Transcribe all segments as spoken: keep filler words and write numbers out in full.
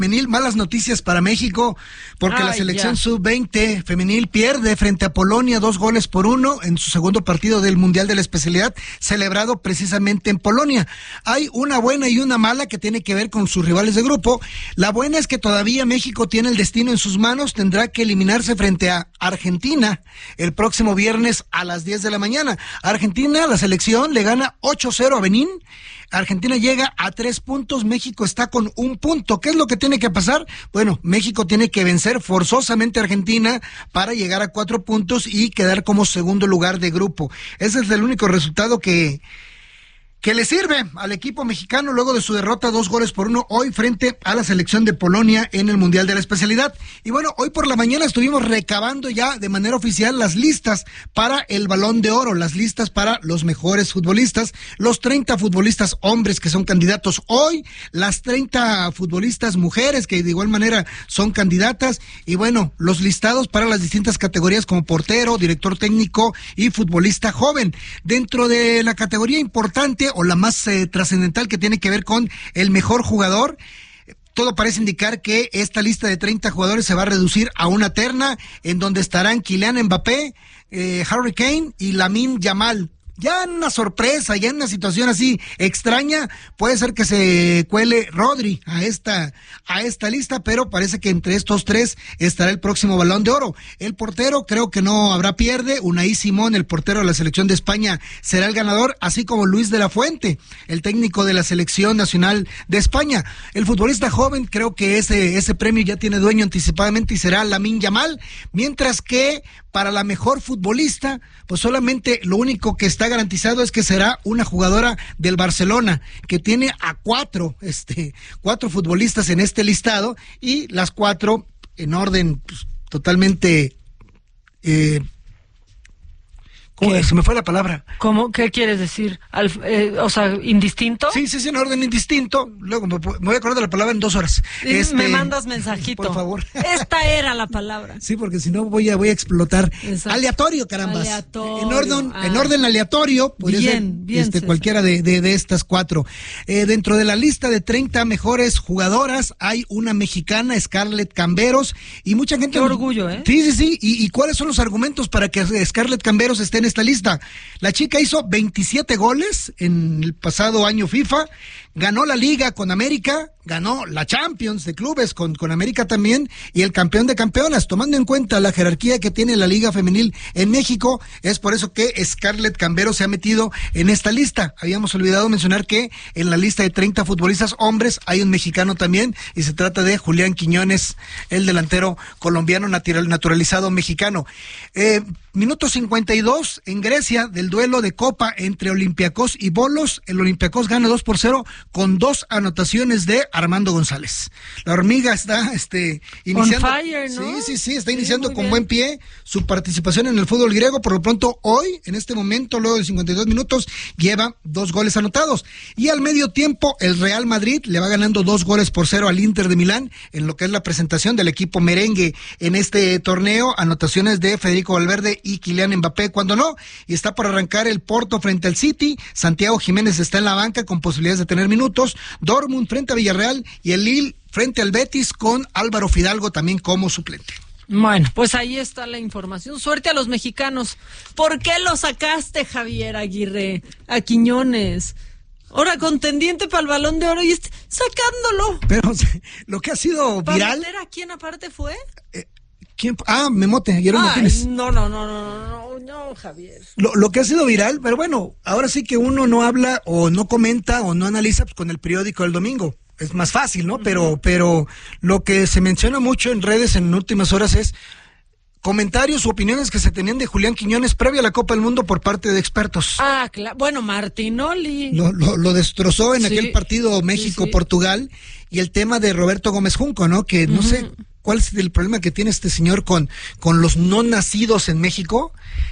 Femenil, malas noticias para México, porque Ay, la selección sub veinte femenil pierde frente a Polonia dos goles por uno en su segundo partido del Mundial de la Especialidad, celebrado precisamente en Polonia. Hay una buena y una mala que tiene que ver con sus rivales de grupo. La buena es que todavía México tiene el destino en sus manos, tendrá que eliminarse frente a Argentina el próximo viernes a las diez de la mañana. Argentina, la selección, le gana ocho cero a Benín. Argentina llega a tres puntos, México está con un punto. ¿Qué es lo que tiene que pasar? Bueno, México tiene que vencer forzosamente a Argentina para llegar a cuatro puntos y quedar como segundo lugar de grupo. Ese es el único resultado que... que le sirve al equipo mexicano luego de su derrota dos goles por uno hoy frente a la selección de Polonia en el Mundial de la Especialidad. Y bueno, hoy por la mañana estuvimos recabando ya de manera oficial las listas para el Balón de Oro, las listas para los mejores futbolistas, los treinta futbolistas hombres que son candidatos hoy, las treinta futbolistas mujeres que de igual manera son candidatas, y bueno, los listados para las distintas categorías como portero, director técnico y futbolista joven. Dentro de la categoría importante o la más eh, trascendental, que tiene que ver con el mejor jugador, todo parece indicar que esta lista de treinta jugadores se va a reducir a una terna en donde estarán Kylian Mbappé, eh, Harry Kane y Lamine Yamal. Ya en una sorpresa, ya en una situación así extraña, puede ser que se cuele Rodri a esta, a esta lista, pero parece que entre estos tres estará el próximo Balón de Oro. El portero, creo que no habrá pierde. Unai Simón, el portero de la selección de España, será el ganador, así como Luis de la Fuente, el técnico de la selección nacional de España. El futbolista joven, creo que ese, ese premio ya tiene dueño anticipadamente y será Lamine Yamal, mientras que para la mejor futbolista, pues solamente lo único que está garantizado es que será una jugadora del Barcelona, que tiene a cuatro, este, cuatro futbolistas en este listado, y las cuatro en orden pues, totalmente eh, ¿Cómo? Se me fue la palabra. ¿Cómo? ¿Qué quieres decir? Al, eh, o sea, ¿indistinto? Sí, sí, sí, en orden indistinto. Luego me, me voy a acordar de la palabra en dos horas. Este, me mandas mensajito. Por favor. Esta era la palabra. Sí, porque si no voy a voy a explotar. Exacto. Aleatorio, carambas. Aleatorio. En orden, ah. en orden aleatorio, podría bien, ser bien, este, cualquiera de, de, de estas cuatro. Eh, dentro de la lista de treinta mejores jugadoras hay una mexicana, Scarlett Camberos, y mucha gente... Qué orgullo, ¿eh? Sí, sí, sí. ¿Y, y cuáles son los argumentos para que Scarlett Camberos esté en esta lista? La chica hizo veintisiete goles en el pasado año FIFA, ganó la Liga con América, ganó la Champions de clubes con, con América también, y el campeón de campeonas. Tomando en cuenta la jerarquía que tiene la Liga Femenil en México, es por eso que Scarlett Camberos se ha metido en esta lista. Habíamos olvidado mencionar que en la lista de treinta futbolistas hombres hay un mexicano también, y se trata de Julián Quiñones, el delantero colombiano natural, naturalizado mexicano. Eh, minuto cincuenta y dos en Grecia, del duelo de Copa entre Olympiacos y Bolos. El Olympiacos gana dos por cero con dos anotaciones de Armando González. La hormiga está este, iniciando. On fire, ¿no? Sí, sí, sí, está iniciando sí, con bien. buen pie su participación en el fútbol griego. Por lo pronto, hoy, en este momento, luego de cincuenta y dos minutos, lleva dos goles anotados. Y al medio tiempo, el Real Madrid le va ganando dos goles por cero al Inter de Milán, en lo que es la presentación del equipo merengue en este torneo. Anotaciones de Federico Valverde y Kylian Mbappé, cuando no, y está por arrancar el Porto frente al City. Santiago Jiménez está en la banca con posibilidades de tener minutos. Dortmund frente a Villarreal y el Lille frente al Betis con Álvaro Fidalgo también como suplente. Bueno, pues ahí está la información. Suerte a los mexicanos. ¿Por qué lo sacaste, Javier Aguirre, a Quiñones? Ahora contendiente para el Balón de Oro y este, sacándolo. Pero lo que ha sido viral... ¿Para meter a quién aparte fue? Eh, ¿Quién? Ah, Memote, Guillermo Martínez. No, no, no, no, no, no, no, Javier. Lo, lo que ha sido viral, pero bueno, ahora sí que uno no habla o no comenta o no analiza pues, con el periódico del domingo. Es más fácil, ¿no? Uh-huh. Pero, pero lo que se menciona mucho en redes en últimas horas es comentarios u opiniones que se tenían de Julián Quiñones previo a la Copa del Mundo por parte de expertos. Ah, claro. Bueno, Martinoli. Lo, lo, lo destrozó en sí. aquel partido México-Portugal, sí, sí. Y el tema de Roberto Gómez Junco, ¿no? Que no uh-huh. sé cuál es el problema que tiene este señor con, con los no nacidos en México,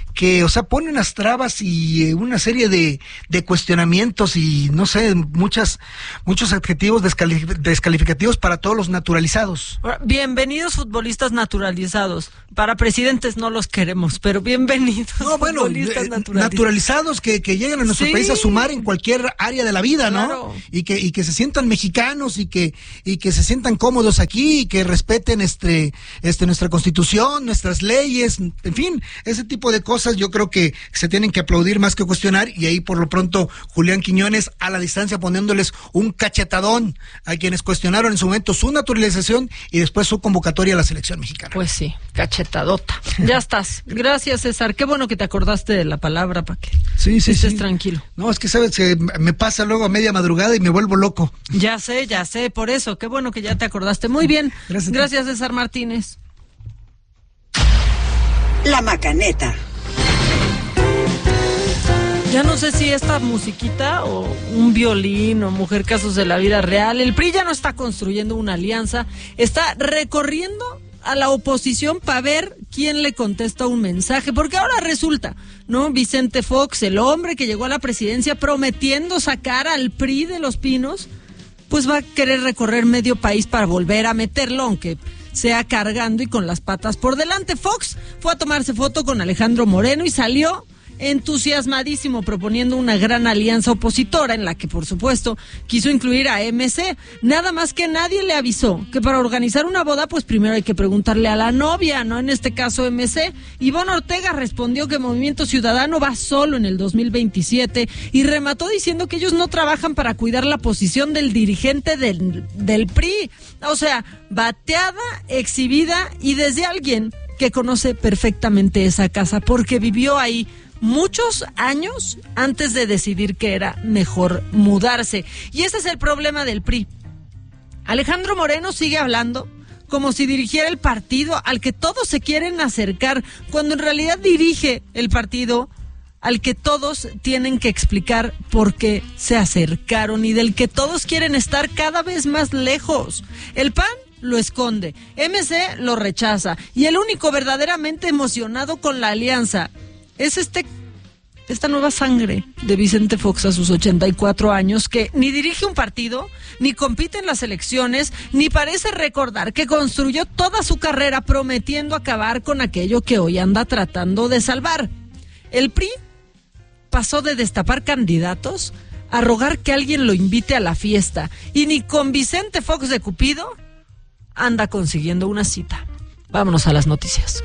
que, o sea, pone unas trabas y eh, una serie de, de cuestionamientos y, no sé, muchas, muchos adjetivos descalif- descalificativos para todos los naturalizados. Bienvenidos futbolistas naturalizados. Para presidentes no los queremos, pero bienvenidos no, bueno, futbolistas eh, naturalizados. Naturalizados que, que lleguen a nuestro sí. país a sumar en cualquier área de la vida, ¿no? Claro. Y que, y que se sientan mexicanos y que, y que se sientan cómodos aquí y que respeten este, este, nuestra constitución, nuestras leyes, en fin, ese tipo de cosas yo creo que se tienen que aplaudir más que cuestionar, y ahí por lo pronto Julián Quiñones a la distancia poniéndoles un cachetadón a quienes cuestionaron en su momento su naturalización y después su convocatoria a la selección mexicana. Pues sí, cachetadota. Ya estás. Gracias, César. Qué bueno que te acordaste de la palabra para que sí, sí, estés sí. tranquilo. No, es que sabes que me pasa luego a media madrugada y me vuelvo loco. Ya sé, ya sé, por eso. Qué bueno que ya te acordaste. Muy bien. Gracias, Gracias César Martínez. La Macaneta. Ya no sé si esta musiquita o un violín o Mujer Casos de la Vida Real. El P R I ya no está construyendo una alianza, está recorriendo a la oposición para ver quién le contesta un mensaje, porque ahora resulta, ¿no? Vicente Fox, el hombre que llegó a la presidencia prometiendo sacar al P R I de Los Pinos, pues va a querer recorrer medio país para volver a meterlo, aunque sea cargando y con las patas por delante. Fox fue a tomarse foto con Alejandro Moreno y salió entusiasmadísimo proponiendo una gran alianza opositora en la que, por supuesto, quiso incluir a M C. Nada más que nadie le avisó que para organizar una boda, pues primero hay que preguntarle a la novia, ¿no? En este caso M C. Ivonne Ortega respondió que Movimiento Ciudadano va solo en el dos mil veintisiete y remató diciendo que ellos no trabajan para cuidar la posición del dirigente del, del P R I. O sea, bateada, exhibida y desde alguien que conoce perfectamente esa casa porque vivió ahí muchos años antes de decidir que era mejor mudarse. Y ese es el problema del P R I. Alejandro Moreno sigue hablando como si dirigiera el partido al que todos se quieren acercar, cuando en realidad dirige el partido al que todos tienen que explicar por qué se acercaron y del que todos quieren estar cada vez más lejos. El P A N lo esconde, M C lo rechaza y el único verdaderamente emocionado con la alianza es este esta nueva sangre de Vicente Fox a sus ochenta y cuatro años, que ni dirige un partido, ni compite en las elecciones, ni parece recordar que construyó toda su carrera prometiendo acabar con aquello que hoy anda tratando de salvar. El P R I pasó de destapar candidatos a rogar que alguien lo invite a la fiesta, y ni con Vicente Fox de Cupido anda consiguiendo una cita. Vámonos a las noticias.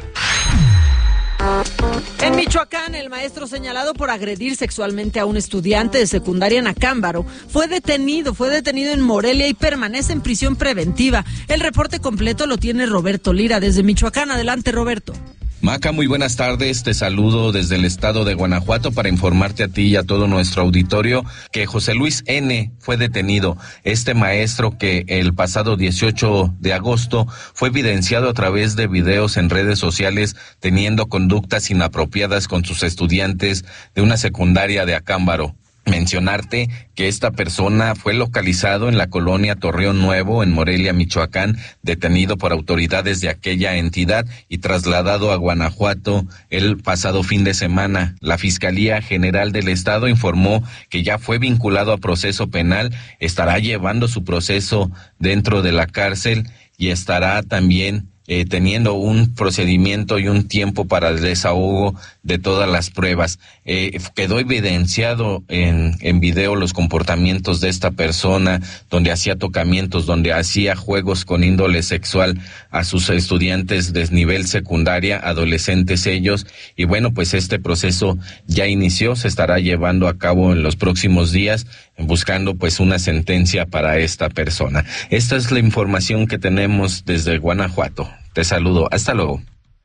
En Michoacán, el maestro señalado por agredir sexualmente a un estudiante de secundaria en Acámbaro fue detenido, fue detenido en Morelia y permanece en prisión preventiva. El reporte completo lo tiene Roberto Lira desde Michoacán. Adelante, Roberto. Maca, muy buenas tardes, te saludo desde el estado de Guanajuato para informarte a ti y a todo nuestro auditorio que José Luis N. fue detenido. Este maestro que el pasado dieciocho de agosto fue evidenciado a través de videos en redes sociales teniendo conductas inapropiadas con sus estudiantes de una secundaria de Acámbaro. Mencionarte que esta persona fue localizado en la colonia Torreón Nuevo, en Morelia, Michoacán, detenido por autoridades de aquella entidad y trasladado a Guanajuato el pasado fin de semana. La Fiscalía General del Estado informó que ya fue vinculado a proceso penal, estará llevando su proceso dentro de la cárcel y estará también Eh, teniendo un procedimiento y un tiempo para el desahogo de todas las pruebas. Eh, quedó evidenciado en, en video los comportamientos de esta persona, donde hacía tocamientos, donde hacía juegos con índole sexual a sus estudiantes de nivel secundaria, adolescentes ellos, y bueno, pues este proceso ya inició, se estará llevando a cabo en los próximos días, buscando pues una sentencia para esta persona. Esta es la información que tenemos desde Guanajuato. Te saludo, hasta luego.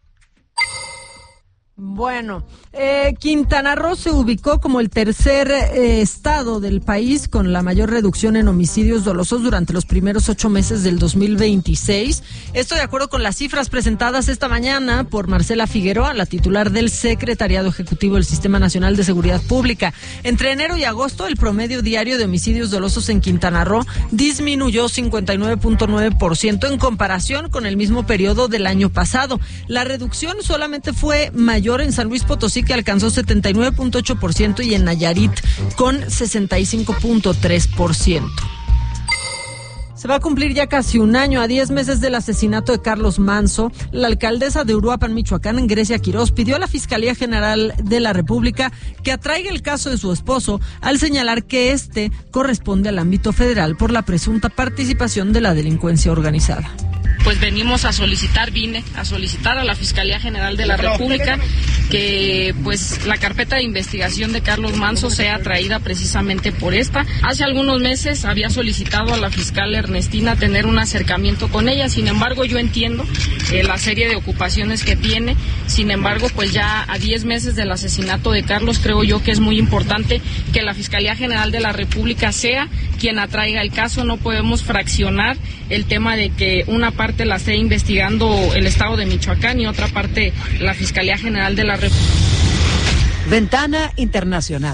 Bueno, eh, Quintana Roo se ubicó como el tercer eh, estado del país con la mayor reducción en homicidios dolosos durante los primeros ocho meses del dos mil veintiséis. Esto de acuerdo con las cifras presentadas esta mañana por Marcela Figueroa, la titular del Secretariado Ejecutivo del Sistema Nacional de Seguridad Pública. Entre enero y agosto, el promedio diario de homicidios dolosos en Quintana Roo disminuyó cincuenta y nueve punto nueve por ciento en comparación con el mismo periodo del año pasado. La reducción solamente fue mayor en en San Luis Potosí, que alcanzó setenta y nueve punto ocho por ciento, y en Nayarit con sesenta y cinco punto tres por ciento. Se va a cumplir ya casi un año, a diez meses del asesinato de Carlos Manso. La alcaldesa de Uruapan, Michoacán, Grecia Quirós, pidió a la Fiscalía General de la República que atraiga el caso de su esposo, al señalar que este corresponde al ámbito federal por la presunta participación de la delincuencia organizada. Pues venimos a solicitar, vine a solicitar a la Fiscalía General de la República que pues la carpeta de investigación de Carlos Manso sea traída precisamente por esta. Hace algunos meses había solicitado a la fiscal Ernestina tener un acercamiento con ella, sin embargo yo entiendo eh, la serie de ocupaciones que tiene, sin embargo pues ya a diez meses del asesinato de Carlos creo yo que es muy importante que la Fiscalía General de la República sea quien atraiga el caso. No podemos fraccionar el tema de que una parte la esté investigando el Estado de Michoacán y otra parte la Fiscalía General de la República. Ventana Internacional.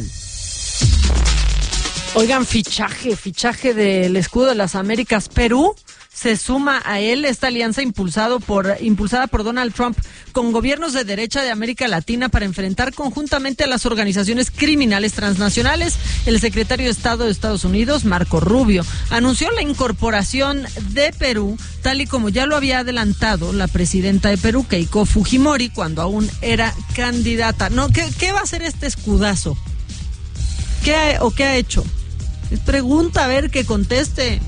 Oigan, fichaje, fichaje del escudo de las Américas. Perú se suma a él, esta alianza impulsado por, impulsada por Donald Trump con gobiernos de derecha de América Latina para enfrentar conjuntamente a las organizaciones criminales transnacionales. El secretario de Estado de Estados Unidos, Marco Rubio, anunció la incorporación de Perú, tal y como ya lo había adelantado la presidenta de Perú, Keiko Fujimori, cuando aún era candidata. No, ¿qué, qué va a hacer este escudazo? ¿Qué ha, o qué ha hecho? Es pregunta, a ver, que conteste.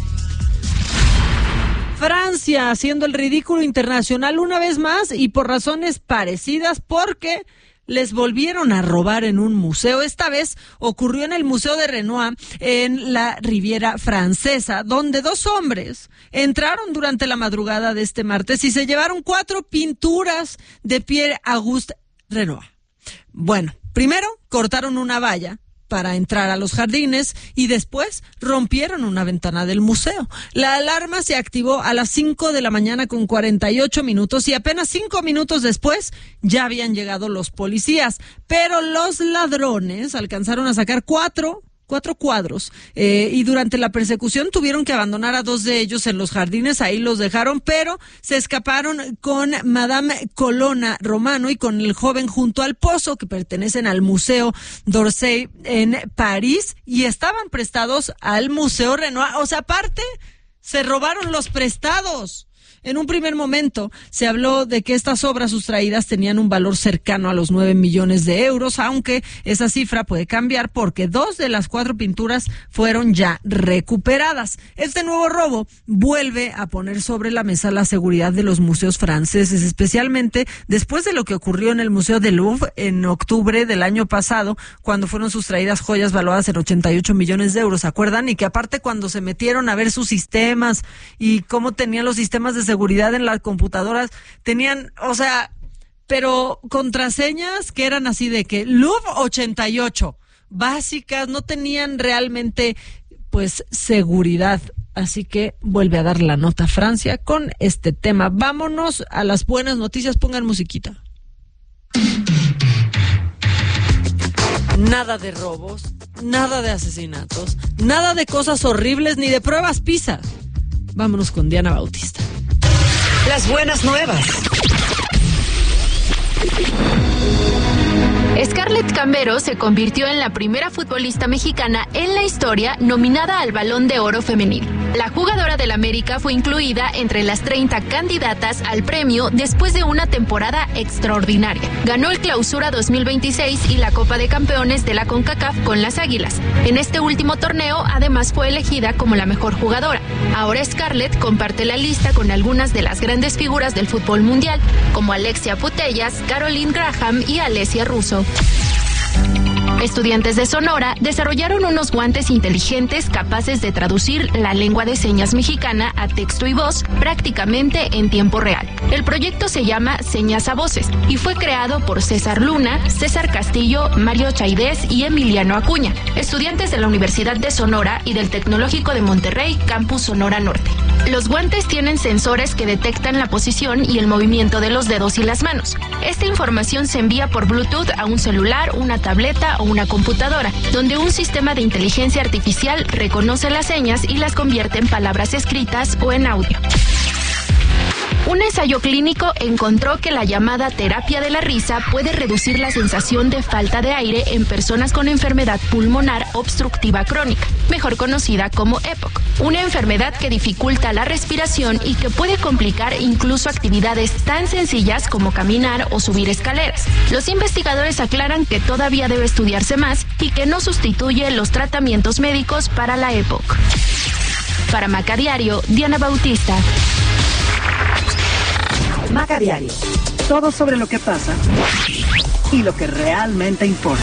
Francia haciendo el ridículo internacional una vez más y por razones parecidas, porque les volvieron a robar en un museo. Esta vez ocurrió en el Museo de Renoir, en la Riviera Francesa, donde dos hombres entraron durante la madrugada de este martes y se llevaron cuatro pinturas de Pierre-Auguste Renoir. Bueno, primero cortaron una valla para entrar a los jardines y después rompieron una ventana del museo. La alarma se activó a las cinco de la mañana con cuarenta y ocho minutos y apenas cinco minutos después ya habían llegado los policías, pero los ladrones alcanzaron a sacar cuatro Cuatro cuadros, eh, y durante la persecución tuvieron que abandonar a dos de ellos en los jardines, ahí los dejaron, pero se escaparon con Madame Colonna Romano y con el joven junto al pozo, que pertenecen al Museo d'Orsay en París y estaban prestados al Museo Renoir. O sea, aparte, se robaron los prestados. En un primer momento se habló de que estas obras sustraídas tenían un valor cercano a los nueve millones de euros, aunque esa cifra puede cambiar porque dos de las cuatro pinturas fueron ya recuperadas. Este nuevo robo vuelve a poner sobre la mesa la seguridad de los museos franceses, especialmente después de lo que ocurrió en el Museo del Louvre en octubre del año pasado, cuando fueron sustraídas joyas valuadas en ochenta y ocho millones de euros, ¿se acuerdan? Y que aparte, cuando se metieron a ver sus sistemas y cómo tenían los sistemas de seguridad seguridad en las computadoras, tenían, o sea, pero contraseñas que eran así de que Louvre ochenta y ocho, básicas, no tenían realmente pues seguridad. Así que vuelve a dar la nota Francia con este tema. Vámonos a las buenas noticias, pongan musiquita. Nada de robos, nada de asesinatos, nada de cosas horribles ni de pruebas PISA. Vámonos con Diana Bautista. Las buenas nuevas. Scarlett Cambero se convirtió en la primera futbolista mexicana en la historia nominada al Balón de Oro femenil. La jugadora del América fue incluida entre las treinta candidatas al premio después de una temporada extraordinaria. Ganó el Clausura dos mil veintiséis y la Copa de Campeones de la CONCACAF con las Águilas. En este último torneo, además, fue elegida como la mejor jugadora. Ahora Scarlett comparte la lista con algunas de las grandes figuras del fútbol mundial, como Alexia Putellas, Caroline Graham y Alessia Russo. Estudiantes de Sonora desarrollaron unos guantes inteligentes capaces de traducir la lengua de señas mexicana a texto y voz prácticamente en tiempo real. El proyecto se llama Señas a Voces y fue creado por César Luna, César Castillo, Mario Chaidez y Emiliano Acuña, estudiantes de la Universidad de Sonora y del Tecnológico de Monterrey, Campus Sonora Norte. Los guantes tienen sensores que detectan la posición y el movimiento de los dedos y las manos. Esta información se envía por Bluetooth a un celular, una tableta o una computadora, donde un sistema de inteligencia artificial reconoce las señas y las convierte en palabras escritas o en audio. Un ensayo clínico encontró que la llamada terapia de la risa puede reducir la sensación de falta de aire en personas con enfermedad pulmonar obstructiva crónica, mejor conocida como E P O C, una enfermedad que dificulta la respiración y que puede complicar incluso actividades tan sencillas como caminar o subir escaleras. Los investigadores aclaran que todavía debe estudiarse más y que no sustituye los tratamientos médicos para la E P O C. Para Maca Diario, Diana Bautista. Maca Diario. Todo sobre lo que pasa y lo que realmente importa.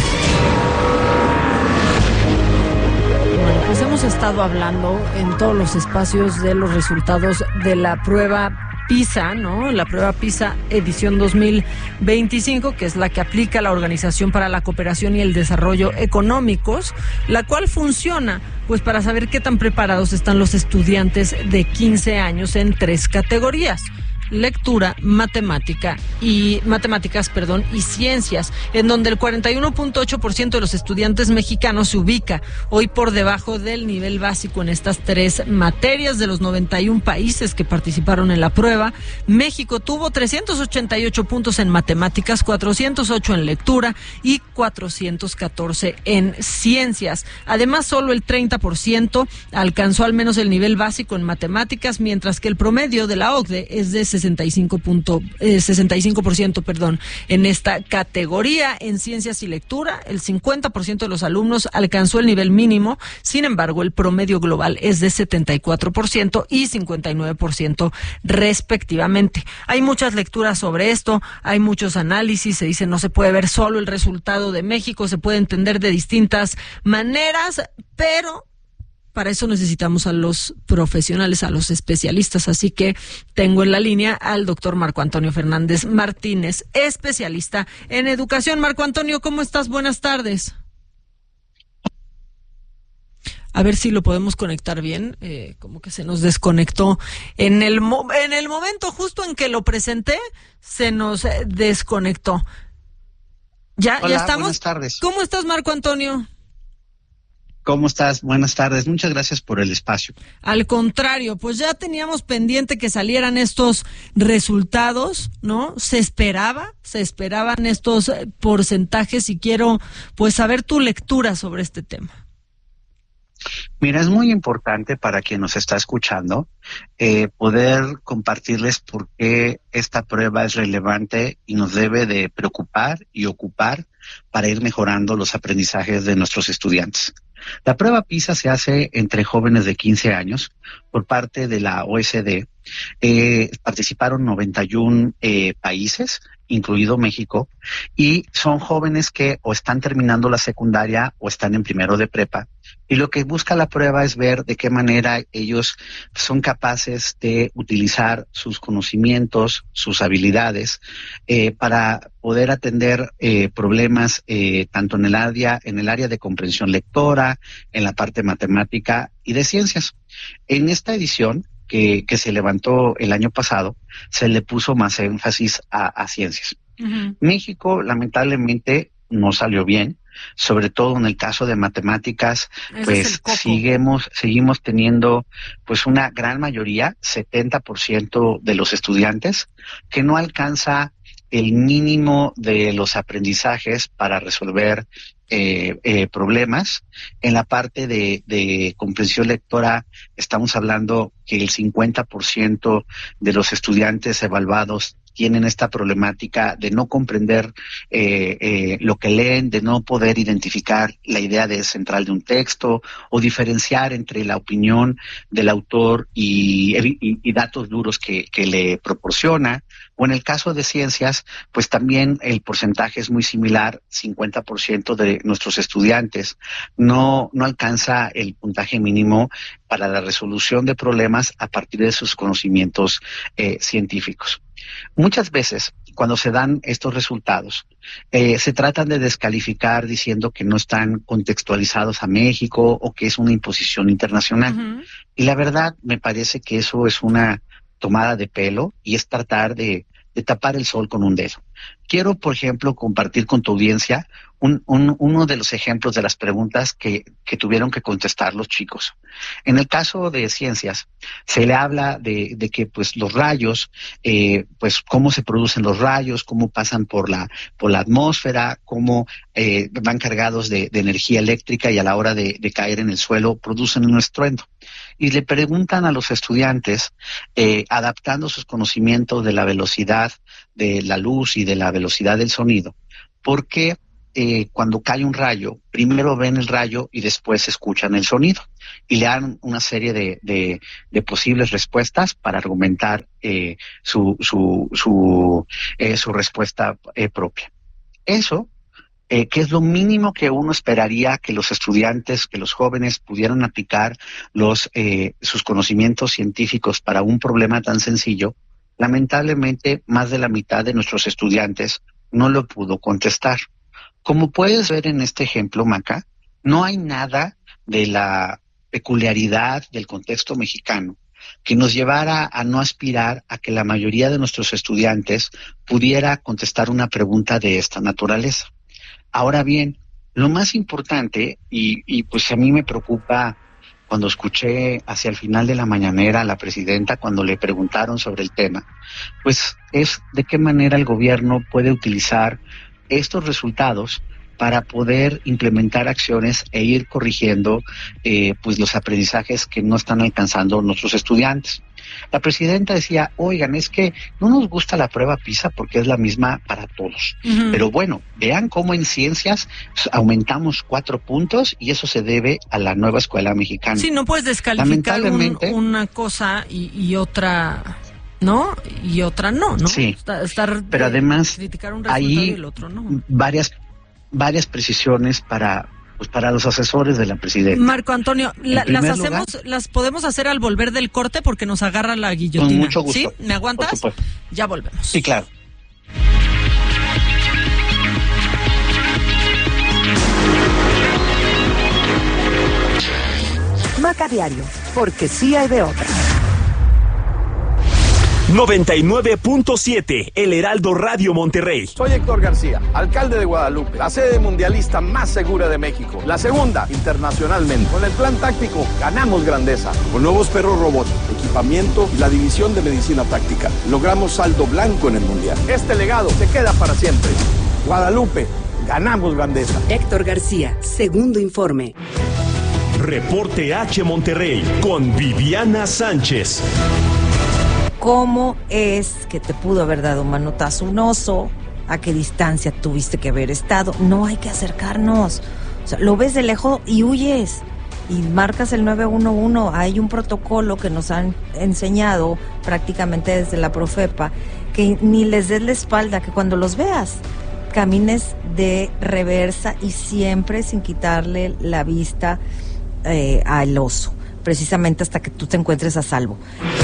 Bueno, pues hemos estado hablando en todos los espacios de los resultados de la prueba PISA, ¿no? La prueba PISA edición dos mil veinticinco, que es la que aplica la Organización para la Cooperación y el Desarrollo Económicos, la cual funciona pues para saber qué tan preparados están los estudiantes de quince años en tres categorías: lectura, matemática y matemáticas, perdón, y ciencias, en donde el cuarenta y uno punto ocho por ciento de los estudiantes mexicanos se ubica hoy por debajo del nivel básico en estas tres materias. De los noventa y uno países que participaron en la prueba, México tuvo trescientos ochenta y ocho puntos en matemáticas, cuatrocientos ocho en lectura y cuatrocientos catorce en ciencias. Además, solo el treinta por ciento alcanzó al menos el nivel básico en matemáticas, mientras que el promedio de la O C D E es de sesenta y cinco por ciento, perdón, en esta categoría. En ciencias y lectura, el cincuenta por ciento de los alumnos alcanzó el nivel mínimo. Sin embargo, el promedio global es de setenta y cuatro por ciento y cincuenta y nueve por ciento respectivamente. Hay muchas lecturas sobre esto, hay muchos análisis. Se dice no se puede ver solo el resultado de México, se puede entender de distintas maneras, pero para eso necesitamos a los profesionales, a los especialistas. Así que tengo en la línea al doctor Marco Antonio Fernández Martínez, especialista en educación. Marco Antonio, ¿cómo estás? Buenas tardes. A ver si lo podemos conectar bien, eh, como que se nos desconectó en el mo- en el momento justo en que lo presenté, se nos eh, desconectó. Ya, Hola, ya estamos. Buenas tardes. ¿Cómo estás, Marco Antonio? ¿Cómo estás? Buenas tardes. Muchas gracias por el espacio. Al contrario, pues ya teníamos pendiente que salieran estos resultados, ¿no? Se esperaba, se esperaban estos porcentajes y quiero pues saber tu lectura sobre este tema. Mira, es muy importante para quien nos está escuchando eh, poder compartirles por qué esta prueba es relevante y nos debe de preocupar y ocupar para ir mejorando los aprendizajes de nuestros estudiantes. La prueba PISA se hace entre jóvenes de quince años por parte de la O E C D. Eh, participaron noventa y uno eh, países, incluido México, y son jóvenes que o están terminando la secundaria o están en primero de prepa. Y lo que busca la prueba es ver de qué manera ellos son capaces de utilizar sus conocimientos, sus habilidades, eh, para poder atender eh, problemas eh, tanto en el área, en el área de comprensión lectora, en la parte matemática y de ciencias. En esta edición que, que se levantó el año pasado, se le puso más énfasis a, a ciencias. Uh-huh. México, lamentablemente, no salió bien. Sobre todo en el caso de matemáticas, ese pues seguimos seguimos teniendo pues una gran mayoría, setenta por ciento de los estudiantes que no alcanza el mínimo de los aprendizajes para resolver eh, eh, problemas. En la parte de, de comprensión lectora estamos hablando que el cincuenta por ciento de los estudiantes evaluados tienen esta problemática de no comprender eh, eh, lo que leen, de no poder identificar la idea de central de un texto o diferenciar entre la opinión del autor y, y, y datos duros que, que le proporciona. O en el caso de ciencias, pues también el porcentaje es muy similar, cincuenta por ciento de nuestros estudiantes no, no alcanza el puntaje mínimo para la resolución de problemas a partir de sus conocimientos eh, científicos. Muchas veces, cuando se dan estos resultados, eh, se tratan de descalificar diciendo que no están contextualizados a México o que es una imposición internacional. Uh-huh. Y la verdad, me parece que eso es una tomada de pelo y es tratar de de tapar el sol con un dedo. Quiero, por ejemplo, compartir con tu audiencia un, un, uno de los ejemplos de las preguntas que, que tuvieron que contestar los chicos. En el caso de ciencias, se le habla de, de que pues los rayos, eh, pues cómo se producen los rayos, cómo pasan por la, por la atmósfera, cómo eh, van cargados de, de energía eléctrica y a la hora de, de caer en el suelo producen un estruendo. Y le preguntan a los estudiantes, eh, adaptando sus conocimientos de la velocidad de la luz y de la velocidad del sonido, ¿por qué eh, cuando cae un rayo, primero ven el rayo y después escuchan el sonido? Y le dan una serie de, de, de posibles respuestas para argumentar eh, su, su, su, eh, su respuesta eh, propia. Eso Eh, que es lo mínimo que uno esperaría que los estudiantes, que los jóvenes pudieran aplicar los eh, sus conocimientos científicos para un problema tan sencillo. Lamentablemente, más de la mitad de nuestros estudiantes no lo pudo contestar. Como puedes ver en este ejemplo, Maca, no hay nada de la peculiaridad del contexto mexicano que nos llevara a no aspirar a que la mayoría de nuestros estudiantes pudiera contestar una pregunta de esta naturaleza. Ahora bien, lo más importante, y, y pues a mí me preocupa cuando escuché hacia el final de la mañanera a la presidenta cuando le preguntaron sobre el tema, pues es de qué manera el gobierno puede utilizar estos resultados para poder implementar acciones e ir corrigiendo eh, pues los aprendizajes que no están alcanzando nuestros estudiantes. La presidenta decía, oigan, es que no nos gusta la prueba PISA porque es la misma para todos. Uh-huh. Pero bueno, vean cómo en ciencias aumentamos cuatro puntos y eso se debe a la nueva escuela mexicana. Sí, no puedes descalificar un, una cosa y, y otra... ¿no? Y otra no, ¿no? Sí, estar, pero además criticar un resultado hay y el otro no. varias, varias precisiones para... pues para los asesores de la presidenta. Marco Antonio, la, las hacemos, lugar, las podemos hacer al volver del corte porque nos agarra la guillotina. Con mucho gusto. ¿Sí? ¿Me aguantas? Ya volvemos. Sí, claro. Maca Diario, porque sí hay de otra. noventa y nueve punto siete, El Heraldo Radio Monterrey. Soy Héctor García, alcalde de Guadalupe, la sede mundialista más segura de México, la segunda internacionalmente. Con el plan táctico ganamos grandeza. Con nuevos perros robots, equipamiento y la división de medicina táctica, logramos saldo blanco en el mundial. Este legado se queda para siempre. Guadalupe, ganamos grandeza. Héctor García, segundo informe. Reporte H Monterrey con Viviana Sánchez. ¿Cómo es que te pudo haber dado un manotazo un oso? ¿A qué distancia tuviste que haber estado? No hay que acercarnos. O sea, lo ves de lejos y huyes. Y marcas el nueve uno uno. Hay un protocolo que nos han enseñado prácticamente desde la Profepa, que ni les des la espalda, que cuando los veas, camines de reversa y siempre sin quitarle la vista eh, al oso, precisamente hasta que tú te encuentres a salvo.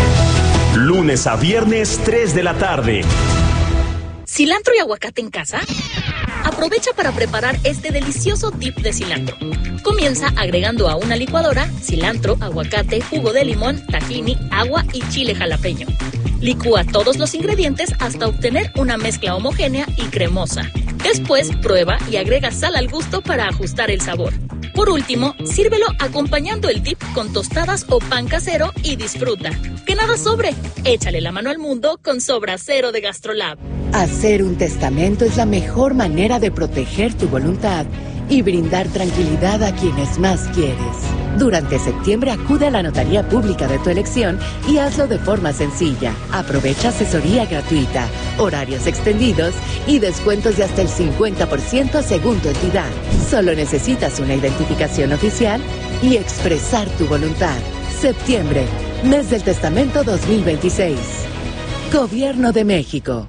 Lunes a viernes, tres de la tarde. ¿Cilantro y aguacate en casa? Aprovecha para preparar este delicioso dip de cilantro. Comienza agregando a una licuadora cilantro, aguacate, jugo de limón, tahini, agua y chile jalapeño. Licúa todos los ingredientes hasta obtener una mezcla homogénea y cremosa. Después, prueba y agrega sal al gusto para ajustar el sabor. Por último, sírvelo acompañando el dip con tostadas o pan casero y disfruta. ¡Que nada sobre! Échale la mano al mundo con Sobra Cero de GastroLab. Hacer un testamento es la mejor manera de proteger tu voluntad y brindar tranquilidad a quienes más quieres. Durante septiembre acude a la notaría pública de tu elección y hazlo de forma sencilla. Aprovecha asesoría gratuita, horarios extendidos y descuentos de hasta el cincuenta por ciento según tu entidad. Solo necesitas una identificación oficial y expresar tu voluntad. Septiembre, mes del testamento dos mil veintiséis. Gobierno de México.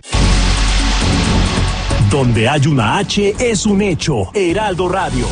Donde hay una H es un hecho. Heraldo Radio.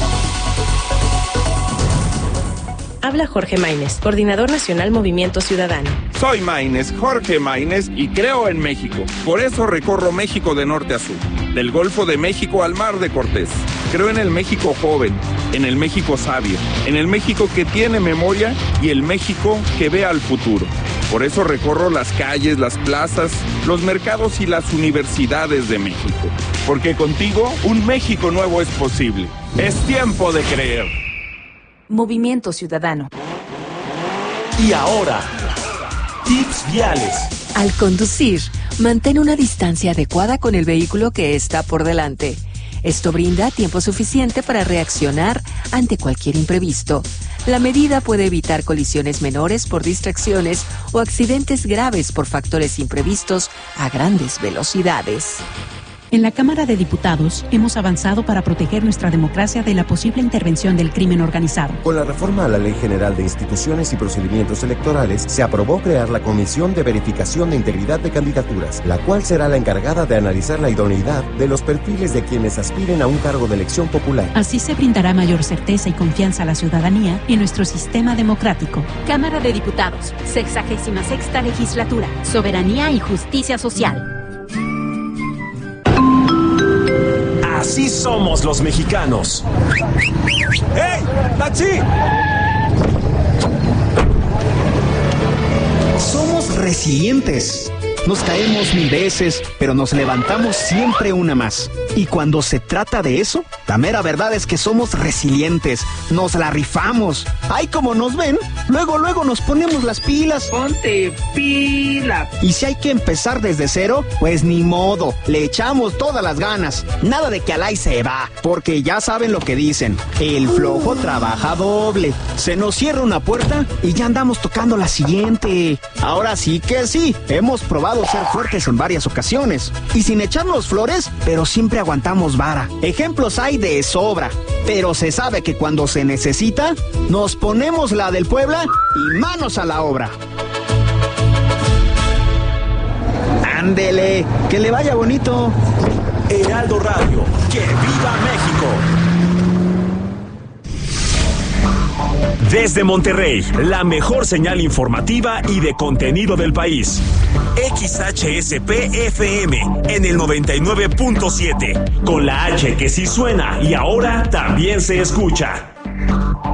Habla Jorge Maínez, Coordinador Nacional Movimiento Ciudadano. Soy Maínez, Jorge Maínez, y creo en México. Por eso recorro México de norte a sur, del Golfo de México al Mar de Cortés. Creo en el México joven, en el México sabio, en el México que tiene memoria y el México que ve al futuro. Por eso recorro las calles, las plazas, los mercados y las universidades de México. Porque contigo, un México nuevo es posible. Es tiempo de creer. Movimiento Ciudadano. Y ahora, tips viales. Al conducir, mantén una distancia adecuada con el vehículo que está por delante. Esto brinda tiempo suficiente para reaccionar ante cualquier imprevisto. La medida puede evitar colisiones menores por distracciones o accidentes graves por factores imprevistos a grandes velocidades. En la Cámara de Diputados hemos avanzado para proteger nuestra democracia de la posible intervención del crimen organizado. Con la reforma a la Ley General de Instituciones y Procedimientos Electorales, se aprobó crear la Comisión de Verificación de Integridad de Candidaturas, la cual será la encargada de analizar la idoneidad de los perfiles de quienes aspiren a un cargo de elección popular. Así se brindará mayor certeza y confianza a la ciudadanía en nuestro sistema democrático. Cámara de Diputados, sexagésima sexta legislatura, Soberanía y Justicia Social. Así somos los mexicanos. ¡Hey! ¡Taxi! Somos resilientes. Nos caemos mil veces, pero nos levantamos siempre una más. Y cuando se trata de eso, la mera verdad es que somos resilientes. Nos la rifamos. Ay, como nos ven, luego, luego nos ponemos las pilas. Ponte pila. Y si hay que empezar desde cero, pues ni modo. Le echamos todas las ganas. Nada de que alay se va, porque ya saben lo que dicen. El flojo trabaja doble. Se nos cierra una puerta y ya andamos tocando la siguiente. Ahora sí que sí, hemos probado ser fuertes en varias ocasiones y sin echarnos flores, pero siempre aguantamos vara. Ejemplos hay de sobra, pero se sabe que cuando se necesita, nos ponemos la del Puebla y manos a la obra. Ándele, que le vaya bonito. Heraldo Radio, que viva México. Desde Monterrey, la mejor señal informativa y de contenido del país. X H S P F M en el noventa y nueve punto siete, con la H que sí suena y ahora también se escucha.